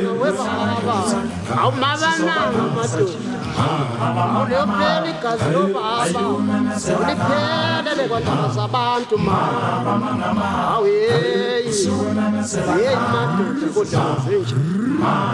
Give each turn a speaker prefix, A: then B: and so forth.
A: webaba awumabananga madoda awuliyophela igazi lobaba awuliphelele kwandaba zabantu awu yeyi madoda kodwa zenje